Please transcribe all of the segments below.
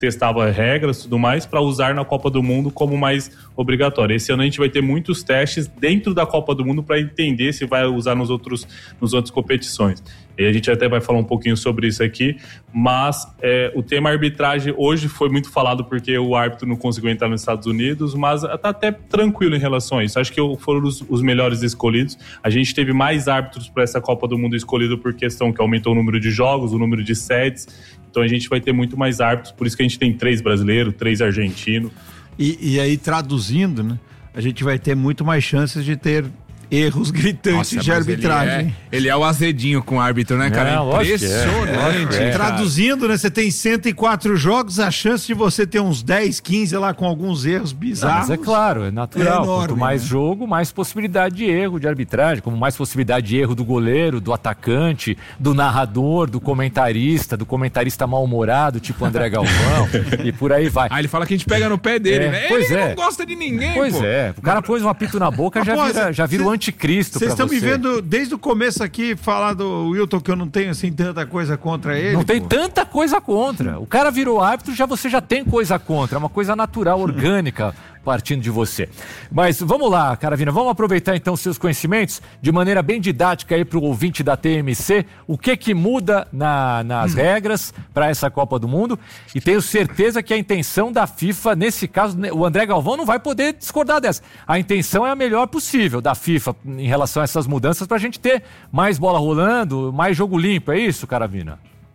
testava regras e tudo mais para usar na Copa do Mundo como mais obrigatório. Esse ano a gente vai ter muitos testes dentro da Copa do Mundo para entender se vai usar nas outras competições. E a gente até vai falar um pouquinho sobre isso aqui, mas o tema arbitragem hoje foi muito falado porque o árbitro não conseguiu entrar nos Estados Unidos, mas está até tranquilo em relação a isso. Acho que foram os melhores escolhidos. A gente teve mais árbitros para essa Copa do Mundo escolhido por questão que aumentou o número de jogos, o número de sedes. Então a gente vai ter muito mais árbitros, por isso que a gente tem 3 brasileiros, 3 argentinos. E aí, traduzindo, né? A gente vai ter muito mais chances de ter erros gritantes de arbitragem. Ele é o azedinho com o árbitro, né, cara? Impressionante. Traduzindo, né? Você tem 104 jogos, a chance de você ter uns 10, 15 lá com alguns erros bizarros. Mas é claro, é natural. Enorme, quanto mais jogo, mais possibilidade de erro de arbitragem, como mais possibilidade de erro do goleiro, do atacante, do narrador, do comentarista mal-humorado, tipo André Galvão, e por aí vai. Ele fala que a gente pega no pé dele, né? Pois ele não gosta de ninguém, o cara pôs um apito na boca, já vira o anticristo. Vocês estão me vendo desde o começo aqui falar do Wilton que eu não tenho assim tanta coisa contra ele. Não tem tanta coisa contra. O cara virou árbitro, você já tem coisa contra. É uma coisa natural, orgânica, partindo de você. Mas vamos lá, Caravina, vamos aproveitar então seus conhecimentos de maneira bem didática aí para o ouvinte da TMC. O que muda nas regras para essa Copa do Mundo? E tenho certeza que a intenção da FIFA, nesse caso, o André Galvão não vai poder discordar dessa. A intenção é a melhor possível da FIFA em relação a essas mudanças para a gente ter mais bola rolando, mais jogo limpo. É isso, Caravina?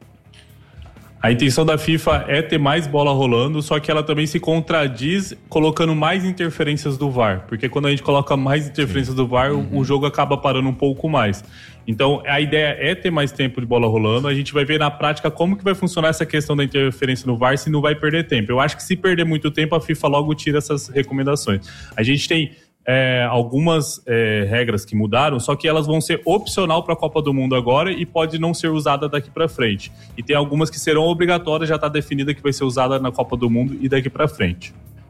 A intenção da FIFA é ter mais bola rolando, só que ela também se contradiz colocando mais interferências do VAR, porque quando a gente coloca mais interferências do VAR, o jogo acaba parando um pouco mais. Então, a ideia é ter mais tempo de bola rolando. A gente vai ver na prática como que vai funcionar essa questão da interferência no VAR, se não vai perder tempo. Eu acho que se perder muito tempo, a FIFA logo tira essas recomendações. A gente tem algumas regras que mudaram, só que elas vão ser opcional para a Copa do Mundo agora e pode não ser usada daqui para frente. E tem algumas que serão obrigatórias, já está definida que vai ser usada na Copa do Mundo e daqui para frente.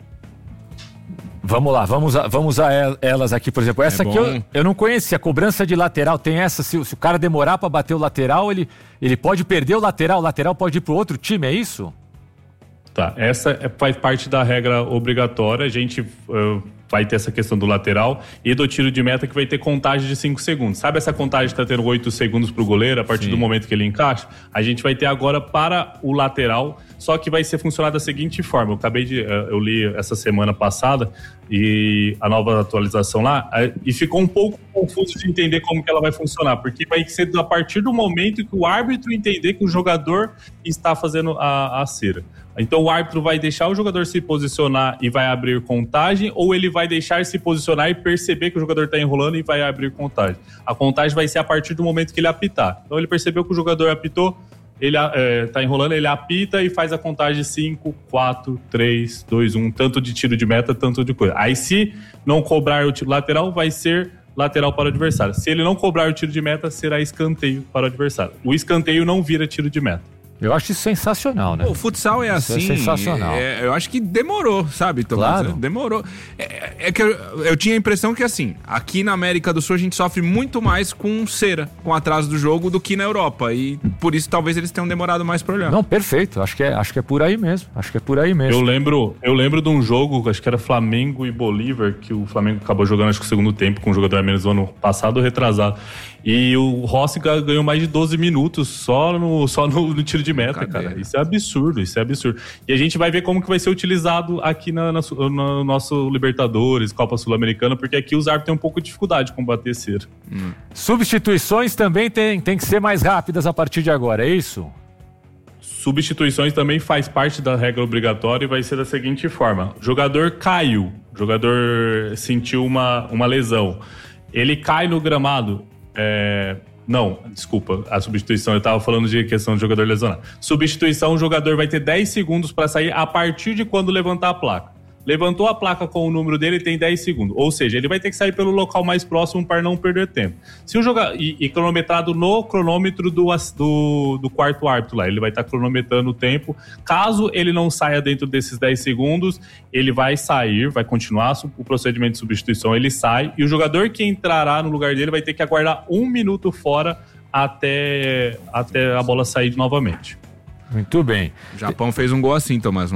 Vamos lá, vamos a elas aqui, por exemplo. Essa aqui eu não conhecia, a cobrança de lateral. Tem essa, se o cara demorar para bater o lateral, ele pode perder o lateral pode ir para o outro time, é isso? Tá, essa faz parte da regra obrigatória. A gente vai ter essa questão do lateral e do tiro de meta, que vai ter contagem de 5 segundos. Sabe essa contagem que está tendo 8 segundos para o goleiro a partir do momento que ele encaixa? A gente vai ter agora para o lateral, só que vai ser funcionar da seguinte forma. Eu li essa semana passada e a nova atualização lá, e ficou um pouco confuso de entender como que ela vai funcionar, porque vai ser a partir do momento que o árbitro entender que o jogador está fazendo a cera. Então o árbitro vai deixar o jogador se posicionar e vai abrir contagem, ou ele vai deixar se posicionar e perceber que o jogador está enrolando e vai abrir contagem. A contagem vai ser a partir do momento que ele apitar. Então ele percebeu que o jogador apitou, ele está enrolando, ele apita e faz a contagem 5, 4, 3, 2, 1, tanto de tiro de meta, tanto de coisa. Aí se não cobrar o tiro lateral, vai ser lateral para o adversário. Se ele não cobrar o tiro de meta, será escanteio para o adversário. O escanteio não vira tiro de meta. Eu acho isso sensacional, né? O futsal é assim. Isso é sensacional. Eu acho que demorou, sabe, Tomás? Claro. Demorou. É que eu tinha a impressão que, assim, aqui na América do Sul a gente sofre muito mais com cera, com atraso do jogo, do que na Europa. E por isso talvez eles tenham demorado mais pra olhar. Não, perfeito. Acho que é por aí mesmo. Eu lembro de um jogo, acho que era Flamengo e Bolívar, que o Flamengo acabou jogando, acho que o segundo tempo, com um jogador a menos no ano passado ou retrasado. E o Rossi ganhou mais de 12 minutos só no tiro de meta, cara. Isso é absurdo. E a gente vai ver como que vai ser utilizado aqui no nosso Libertadores, Copa Sul-Americana, porque aqui os árbitros têm um pouco de dificuldade de combater cera. Substituições também tem que ser mais rápidas a partir de agora, é isso? Substituições também faz parte da regra obrigatória e vai ser da seguinte forma. Jogador caiu, jogador sentiu uma lesão. Ele cai no gramado. Não, desculpa, a substituição, eu tava falando de questão de jogador lesionado. Substituição, o jogador vai ter 10 segundos para sair a partir de quando levantar a placa. Levantou a placa com o número dele, tem 10 segundos. Ou seja, ele vai ter que sair pelo local mais próximo para não perder tempo. Se o jogador e cronometrado no cronômetro do quarto árbitro lá, ele vai estar cronometrando o tempo. Caso ele não saia dentro desses 10 segundos, ele vai sair, vai continuar o procedimento de substituição, ele sai, e o jogador que entrará no lugar dele vai ter que aguardar 1 minuto fora até a bola sair novamente. Muito bem. O Japão fez um gol assim, Tomás.